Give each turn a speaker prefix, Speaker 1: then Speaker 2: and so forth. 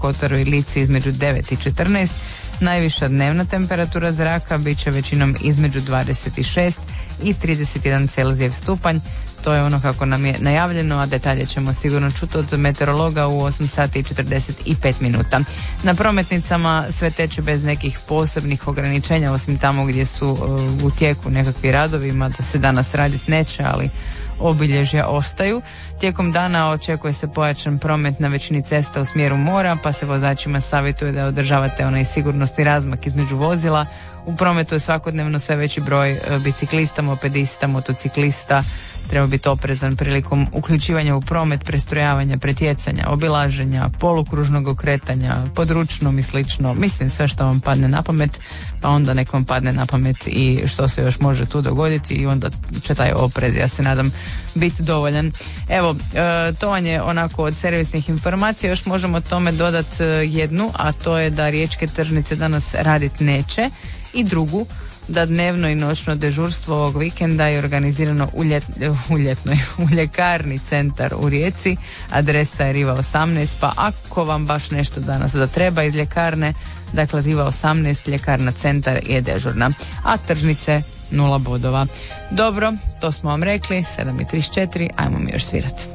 Speaker 1: Kotoru i Lici između 9 i 14. Najviša dnevna temperatura zraka bit će većinom između 26 i 31 Celzijev stupanj. To je ono kako nam je najavljeno, a detalje ćemo sigurno čuti od meteorologa u 8 sati i 45 minuta. Na prometnicama sve teče bez nekih posebnih ograničenja, osim tamo gdje su u tijeku nekakvi radovima, da se danas raditi neće, ali obilježja ostaju. Tijekom dana očekuje se pojačan promet na većini cesta u smjeru mora, pa se vozačima savjetuje da održavate onaj sigurnosni razmak između vozila. U prometu je svakodnevno sve veći broj biciklista, mopedista, motociklista. Treba biti oprezan prilikom uključivanja u promet, prestrojavanja, pretjecanja, obilaženja, polukružnog okretanja, područnom i slično. Mislim sve što vam padne na pamet, pa onda nek vam padne na pamet i što se još može tu dogoditi i onda će taj oprez, ja se nadam, biti dovoljan. Evo, to vam je onako od servisnih informacija. Još možemo tome dodati jednu, a to je da riječke tržnice danas raditi neće, i drugu, da dnevno i noćno dežurstvo ovog vikenda je organizirano u ljekarni Centar u Rijeci. Adresa je Riva 18, pa ako vam baš nešto danas da treba iz ljekarne, dakle Riva 18, ljekarna Centar je dežurna, a tržnice 0 bodova. Dobro, to smo vam rekli, 7:34, ajmo mi još svirati.